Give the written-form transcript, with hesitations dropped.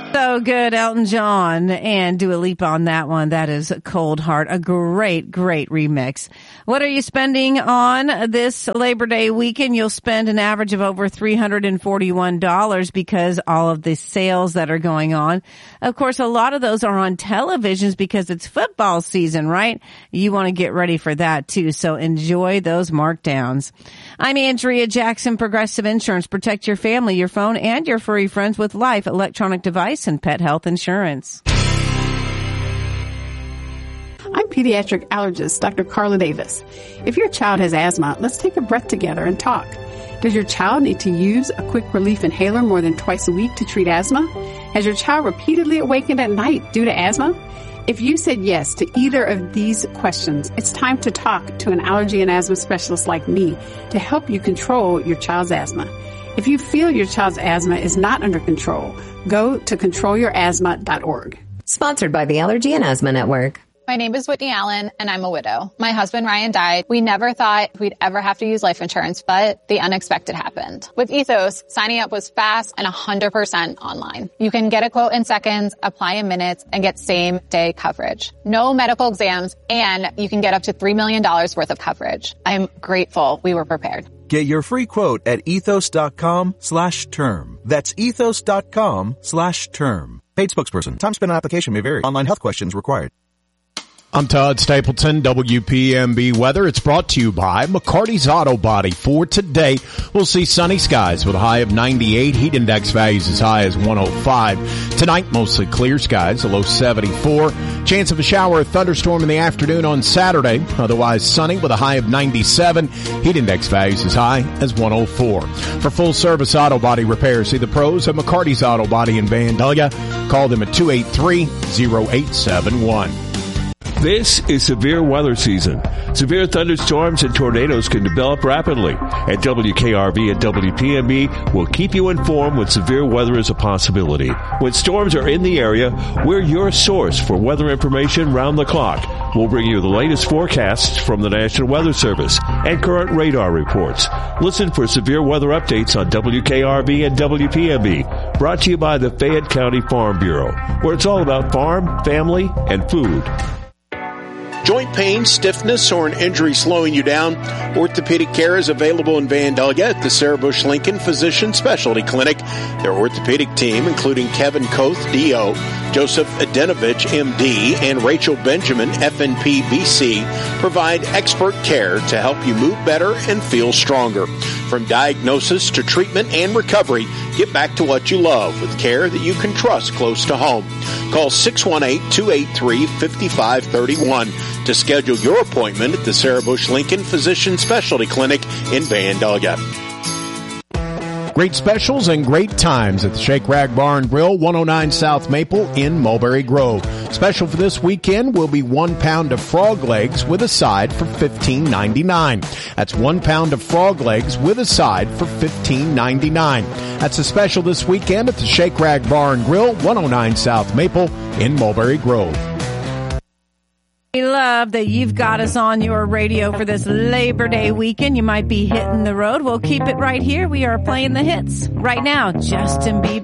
So good, Elton John, and Dua Lipa on that one. That is Cold Heart, a great, great remix. What are you spending on this Labor Day weekend? You'll spend an average of over $341 because all of the sales that are going on. Of course, a lot of those are on televisions because it's football season, right? You want to get ready for that too, so enjoy those markdowns. I'm Andrea Jackson, Progressive Insurance. Protect your family, your phone, and your furry friends with Life Electronic Device and Pet Health Insurance. I'm pediatric allergist Dr. Carla Davis. If your child has asthma, let's take a breath together and talk. Does your child need to use a quick relief inhaler more than twice a week to treat asthma? Has your child repeatedly awakened at night due to asthma? If you said yes to either of these questions, it's time to talk to an allergy and asthma specialist like me to help you control your child's asthma. If you feel your child's asthma is not under control, go to controlyourasthma.org. Sponsored by the Allergy and Asthma Network. My name is Whitney Allen, and I'm a widow. My husband, Ryan, died. We never thought we'd ever have to use life insurance, but the unexpected happened. With Ethos, signing up was fast and 100% online. You can get a quote in seconds, apply in minutes, and get same-day coverage. No medical exams, and you can get up to $3 million worth of coverage. I'm grateful we were prepared. Get your free quote at ethos.com/term. That's ethos.com/term. Paid spokesperson. Time spent on application may vary. Online health questions required. I'm Todd Stapleton, WPMB Weather. It's brought to you by McCarty's Auto Body. For today, we'll see sunny skies with a high of 98. Heat index values as high as 105. Tonight, mostly clear skies, a low 74. Chance of a shower or thunderstorm in the afternoon on Saturday. Otherwise sunny with a high of 97. Heat index values as high as 104. For full-service auto body repair, see the pros at McCarty's Auto Body in Vandalia. Call them at 283-0871. This is severe weather season. Severe thunderstorms and tornadoes can develop rapidly. At WKRV and WPMB, we'll keep you informed when severe weather is a possibility. When storms are in the area, we're your source for weather information round the clock. We'll bring you the latest forecasts from the National Weather Service and current radar reports. Listen for severe weather updates on WKRV and WPMB. Brought to you by the Fayette County Farm Bureau, where it's all about farm, family, and food. Joint pain, stiffness, or an injury slowing you down? Orthopedic care is available in Vandalia at the Sarah Bush Lincoln Physician Specialty Clinic. Their orthopedic team, including Kevin Koth, D.O., Joseph Adenovich, M.D., and Rachel Benjamin, FNP, B.C., provide expert care to help you move better and feel stronger. From diagnosis to treatment and recovery, get back to what you love with care that you can trust close to home. Call 618-283-5531 to schedule your appointment at the Sarah Bush Lincoln Physician Specialty Clinic in Vandalia. Great specials and great times at the Shake Rag Bar and Grill, 109 South Maple in Mulberry Grove. Special for this weekend will be 1 pound of frog legs with a side for $15.99. That's 1 pound of frog legs with a side for $15.99. That's a special this weekend at the Shake Rag Bar and Grill, 109 South Maple in Mulberry Grove. We love that you've got us on your radio for this Labor Day weekend. You might be hitting the road. We'll keep it right here. We are playing the hits right now. Justin Bieber.